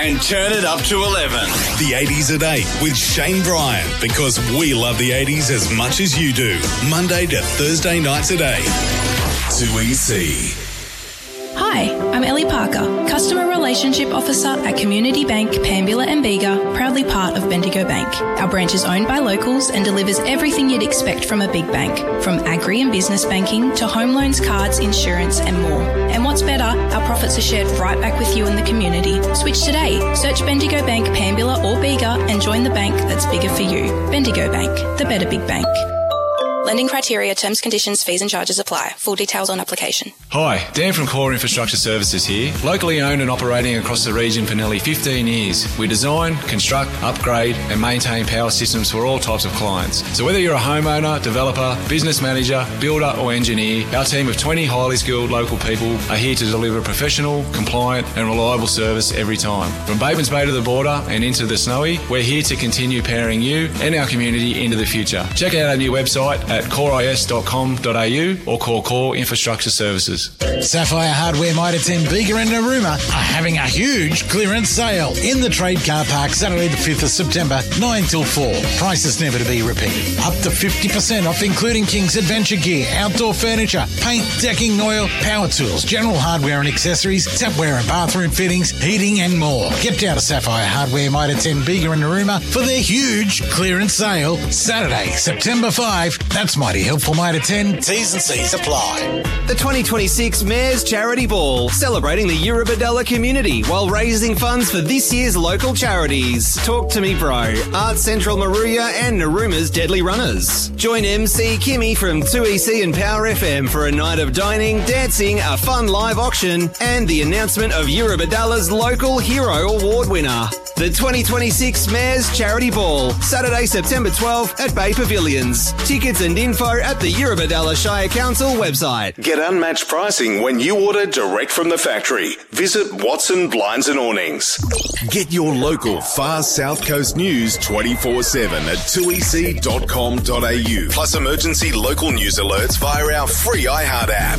and turn it up to 11. The 80s at 8 with Shane Bryan, because we love the 80s as much as you do. Monday to Thursday nights at 8. 2EC. Hi, I'm Ellie Parker, Customer Relationship Officer at Community Bank, Pambula and Bega, proudly part of Bendigo Bank. Our branch is owned by locals and delivers everything you'd expect from a big bank, from agri and business banking to home loans, cards, insurance and more. And what's better, our profits are shared right back with you in the community. Switch today. Search Bendigo Bank, Pambula or Bega and join the bank that's bigger for you. Bendigo Bank, the better big bank. Lending criteria, terms, conditions, fees and charges apply. Full details on application. Hi, Dan from Core Infrastructure Services here. Locally owned and operating across the region for nearly 15 years. We design, construct, upgrade and maintain power systems for all types of clients. So whether you're a homeowner, developer, business manager, builder or engineer, our team of 20 highly skilled local people are here to deliver professional, compliant and reliable service every time. From Batemans Bay to the border and into the Snowy, we're here to continue powering you and our community into the future. Check out our new website at coreis.com.au or call Core Infrastructure Services. Sapphire Hardware Mitre 10 Bega and Narooma are having a huge clearance sale in the Trade Car Park Saturday the 5th of September, 9 till 4. Prices never to be repeated. Up to 50% off, including King's Adventure Gear, outdoor furniture, paint, decking, oil, power tools, general hardware and accessories, tapware and bathroom fittings, heating and more. Get down to Sapphire Hardware Mitre 10 Bega and Narooma for their huge clearance sale Saturday, September 5. That's mighty helpful, Mitre 10. T's and C's apply. The 2026 Mayor's Charity Ball, celebrating the Eurobodalla community while raising funds for this year's local charities. Talk to Me Bro, Arts Central Maruya and Narooma's Deadly Runners. Join MC Kimmy from 2EC and Power FM for a night of dining, dancing, a fun live auction and the announcement of Eurobodalla's Local Hero Award winner. The 2026 Mayor's Charity Ball, Saturday, September 12 at Bay Pavilions. Tickets and info at the Eurobodalla Shire Council website. Get unmatched pricing when you order direct from the factory. Visit Watson Blinds and Awnings. Get your local Far South Coast news 24/7 at 2ec.com.au. Plus emergency local news alerts via our free iHeart app.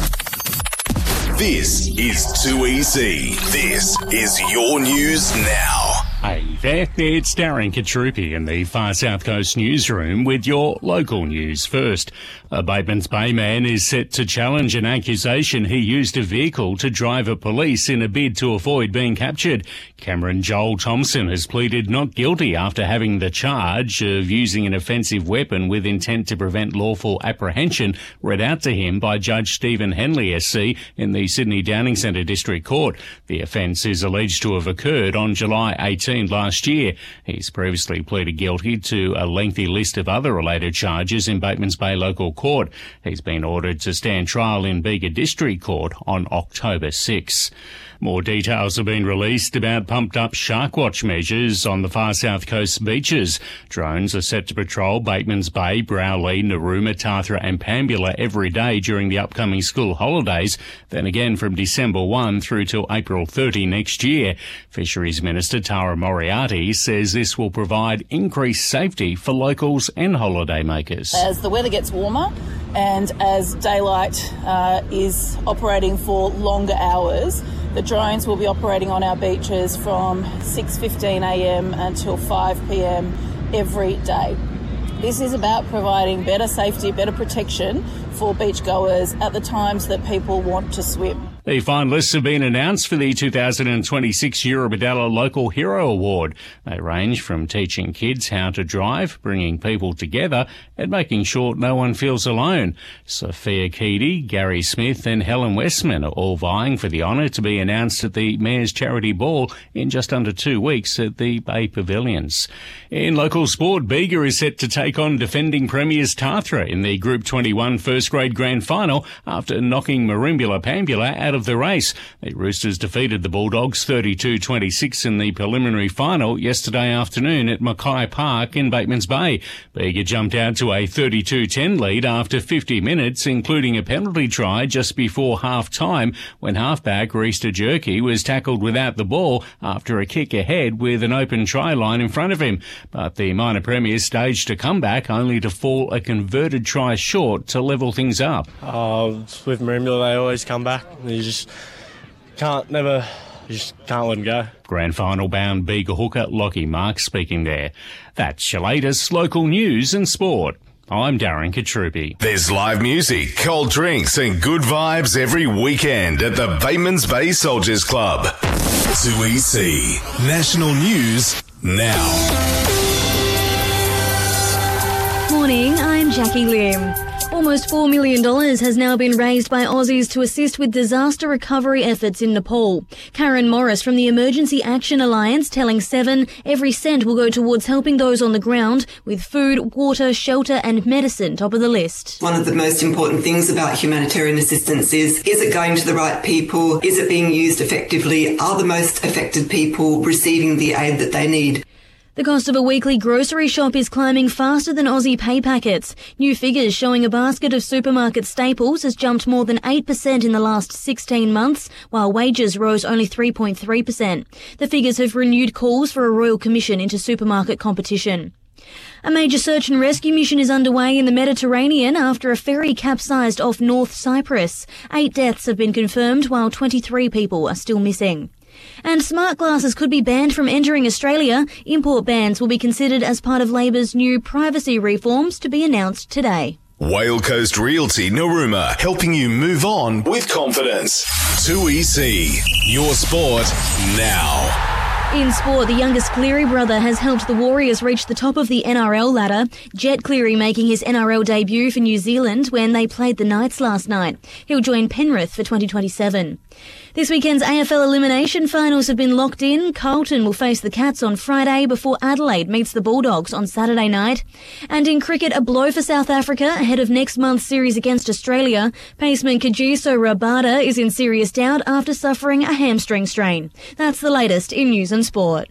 This is 2EC. This is your news now. Hey there, it's Darren Katrupi in the Far South Coast newsroom with your local news first. A Batemans Bay man is set to challenge an accusation he used a vehicle to drive at police in a bid to avoid being captured. Cameron Joel Thompson has pleaded not guilty after having the charge of using an offensive weapon with intent to prevent lawful apprehension read out to him by Judge Stephen Henley SC in the Sydney Downing Centre District Court. The offence is alleged to have occurred on July 18 last year. He's previously pleaded guilty to a lengthy list of other related charges in Batemans Bay Local Court. He's been ordered to stand trial in Bega District Court on October 6. More details have been released about pumped-up shark watch measures on the Far South Coast beaches. Drones are set to patrol Batemans Bay, Browley, Narooma, Tathra and Pambula every day during the upcoming school holidays, then again from December 1 through till April 30 next year. Fisheries Minister Tara Moriarty says this will provide increased safety for locals and holidaymakers. As the weather gets warmer and as daylight is operating for longer hours, the drones will be operating on our beaches from 6:15am until 5pm every day. This is about providing better safety, better protection for beachgoers at the times that people want to swim. The finalists have been announced for the 2026 Eurobodalla Local Hero Award. They range from teaching kids how to drive, bringing people together, and making sure no one feels alone. Sophia Keedy, Gary Smith and Helen Westman are all vying for the honour to be announced at the Mayor's Charity Ball in just under 2 weeks at the Bay Pavilions. In local sport, Bega is set to take on defending premiers Tathra in the Group 21 first grade grand final after knocking Merimbula Pambula out of the race. The Roosters defeated the Bulldogs 32-26 in the preliminary final yesterday afternoon at Mackay Park in Batemans Bay. Bega jumped out to a 32-10 lead after 50 minutes, including a penalty try just before half-time when halfback Reesta Jerky was tackled without the ball after a kick ahead with an open try line in front of him. But the minor premiers staged a comeback only to fall a converted try short to level things up. With Merimbula, they always come back. You just can't let them go. Grand final bound Bega hooker Lockie Marks speaking there. That's your latest local news and sport. I'm Darren Katrupi. There's live music, cold drinks and good vibes every weekend at the Batemans Bay Soldiers Club. 2EC National News now. Morning, I'm Jackie Lim. Almost $4 million has now been raised by Aussies to assist with disaster recovery efforts in Nepal. Karen Morris from the Emergency Action Alliance telling Seven every cent will go towards helping those on the ground with food, water, shelter and medicine top of the list. One of the most important things about humanitarian assistance is it going to the right people? Is it being used effectively? Are the most affected people receiving the aid that they need? The cost of a weekly grocery shop is climbing faster than Aussie pay packets. New figures showing a basket of supermarket staples has jumped more than 8% in the last 16 months, while wages rose only 3.3%. The figures have renewed calls for a royal commission into supermarket competition. A major search and rescue mission is underway in the Mediterranean after a ferry capsized off North Cyprus. 8 deaths have been confirmed, while 23 people are still missing. And smart glasses could be banned from entering Australia. Import bans will be considered as part of Labor's new privacy reforms to be announced today. Whale Coast Realty Narooma, helping you move on with confidence. 2EC, your sport now. In sport, the youngest Cleary brother has helped the Warriors reach the top of the NRL ladder. Jet Cleary making his NRL debut for New Zealand when they played the Knights last night. He'll join Penrith for 2027. This weekend's AFL elimination finals have been locked in. Carlton will face the Cats on Friday before Adelaide meets the Bulldogs on Saturday night. And in cricket, a blow for South Africa ahead of next month's series against Australia. Paceman Kagiso Rabada is in serious doubt after suffering a hamstring strain. That's the latest in news and sport.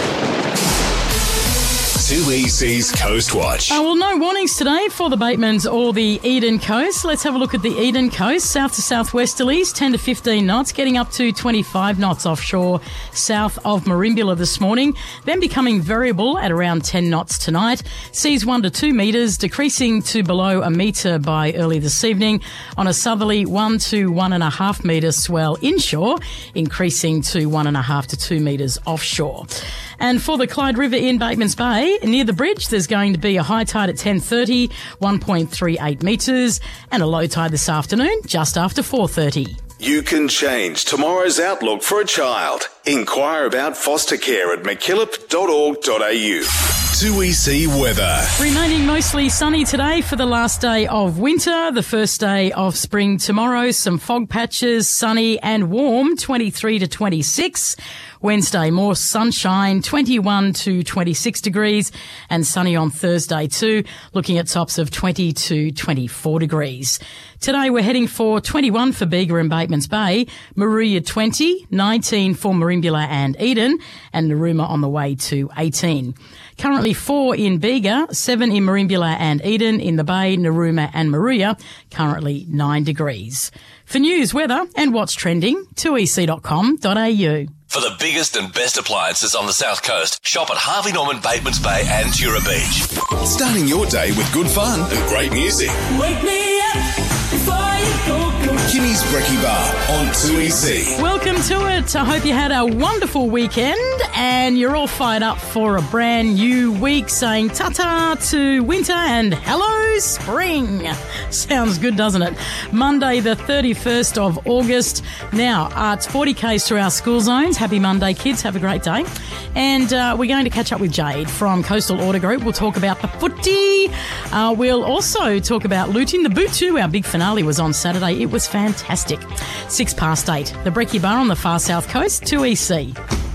2EC's Coast Watch. Well, no warnings today for the Batemans or the Eden Coast. Let's have a look at the Eden Coast. South to southwesterlies, 10 to 15 knots, getting up to 25 knots offshore south of Merimbula this morning, then becoming variable at around 10 knots tonight. Seas 1 to 2 metres, decreasing to below a metre by early this evening. On a southerly 1 to 1.5 metre swell inshore, increasing to 1.5 to 2 metres offshore. And for the Clyde River in Batemans Bay, near the bridge, there's going to be a high tide at 10:30, 1.38 metres, and a low tide this afternoon, just after 4:30. You can change tomorrow's outlook for a child. Inquire about foster care at mckillop.org.au. 2EC weather. Remaining mostly sunny today for the last day of winter, the first day of spring tomorrow. Some fog patches, sunny and warm, 23 to 26. Wednesday, more sunshine, 21 to 26 degrees, and sunny on Thursday too, looking at tops of 20 to 24 degrees. Today we're heading for 21 for Bega and Batemans Bay, Moruya 20, 19 for Merimbula and Eden, and Narooma on the way to 18. Currently 4 in Bega, 7 in Merimbula and Eden, in the Bay, Narooma and Moruya, currently 9 degrees. For news, weather and what's trending, 2ec.com.au. For the biggest and best appliances on the South Coast, shop at Harvey Norman, Batemans Bay and Tura Beach. Starting your day with good fun and great music. Wake me up before you go. Kimmy's Brekkie Bar on 2EC. Welcome to it. I hope you had a wonderful weekend and you're all fired up for a brand new week, saying ta-ta to winter and hello spring. Sounds good, doesn't it? Monday the 31st of August. Now, it's 40 k's through our school zones. Happy Monday, kids. Have a great day. And we're going to catch up with Jade from Coastal Auto Group. We'll talk about the footy. We'll also talk about Looting the Boot too. Our big finale was on Saturday. It was fantastic. 8:06. The Brekkie Bar on the far south coast, 2EC.